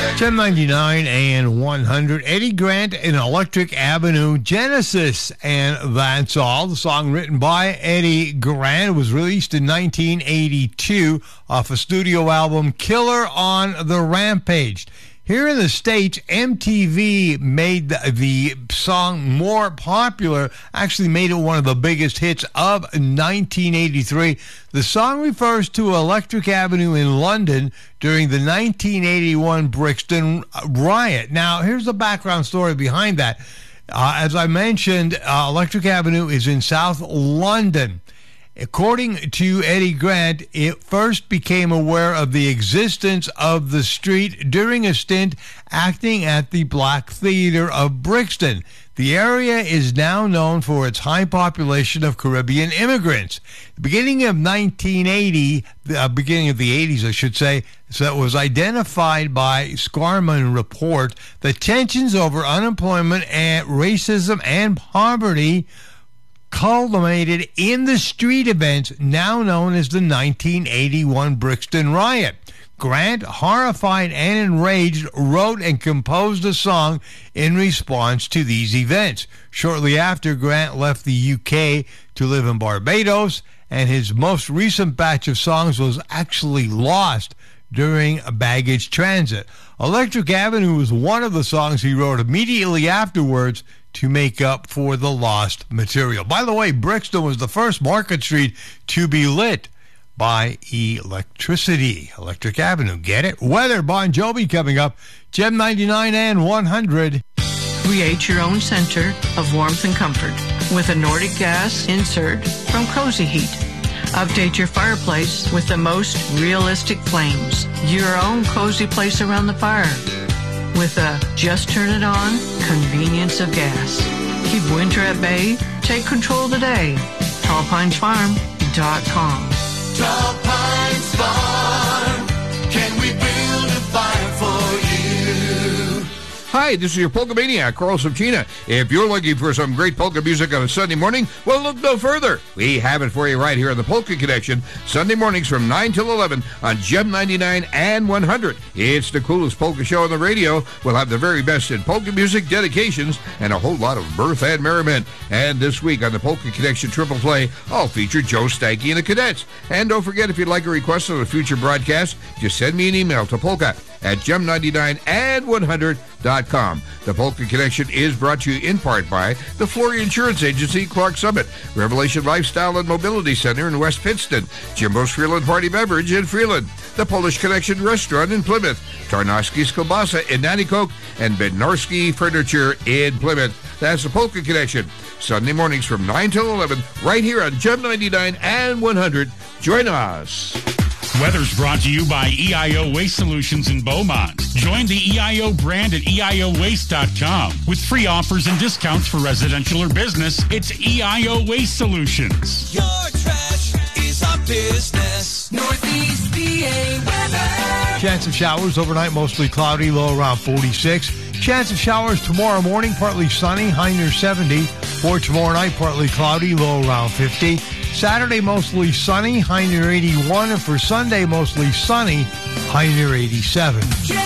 1099 and 100. Eddie Grant in Electric Avenue Genesis. And that's all. The song written by Eddie Grant was released in 1982 off a studio album Killer on the Rampage. Here in the States, MTV made the song more popular, actually made it one of the biggest hits of 1983. The song refers to Electric Avenue in London during the 1981 Brixton riot. Now, here's the background story behind that. As I mentioned, Electric Avenue is in South London. According to Eddie Grant, it first became aware of the existence of the street during a stint acting at the Black Theatre of Brixton. The area is now known for its high population of Caribbean immigrants. The beginning of 1980, beginning of the 80s, I should say, so it was identified by Scarman Report that tensions over unemployment and racism and poverty culminated in the street events now known as the 1981 Brixton riot. Grant, horrified and enraged, wrote and composed a song in response to these events. Shortly after, Grant left the UK to live in Barbados, and his most recent batch of songs was actually lost during baggage transit. Electric Avenue was one of the songs he wrote immediately afterwards to make up for the lost material. By the way, Brixton was the first Market Street to be lit by electricity. Electric Avenue, get it? Weather, Bon Jovi coming up. Gem 99 and 100. Create your own center of warmth and comfort with a Nordic gas insert from Cozy Heat. Update your fireplace with the most realistic flames. Your own cozy place around the fire with a just turn it on convenience of gas. Keep winter at bay. Take control of the day. TallPinesFarm.com. Tall Pines Farm. Can we build a fire for you? Hi, this is your Polka Maniac, Carl Subchina. If you're looking for some great polka music on a Sunday morning, well, look no further. We have it for you right here on the Polka Connection, Sunday mornings from 9 till 11 on Gem 99 and 100. It's the coolest polka show on the radio. We'll have the very best in polka music, dedications, and a whole lot of mirth and merriment. And this week on the Polka Connection Triple Play, I'll feature Joe Stanky and the Cadets. And don't forget, if you'd like a request on a future broadcast, just send me an email to polka@gem99and100.com. The Polka Connection is brought to you in part by the Flory Insurance Agency, Clark Summit, Revelation Lifestyle and Mobility Center in West Pittston, Jimbo's Freeland Party Beverage in Freeland, the Polish Connection Restaurant in Plymouth, Tarnowski's Kielbasa in Nanticoke, and Bednarski Furniture in Plymouth. That's the Polka Connection, Sunday mornings from 9 till 11, right here on Gem 99 and 100. Join us. Weather's brought to you by EIO Waste Solutions in Beaumont. Join the EIO brand at EIOWaste.com. With free offers and discounts for residential or business, it's EIO Waste Solutions. Your trash is our business. Northeast PA weather. Chance of showers overnight, mostly cloudy, low around 46. Chance of showers tomorrow morning, partly sunny, high near 70. For tomorrow night, partly cloudy, low around 50. Saturday, mostly sunny, high near 81. And for Sunday, mostly sunny, high near 87.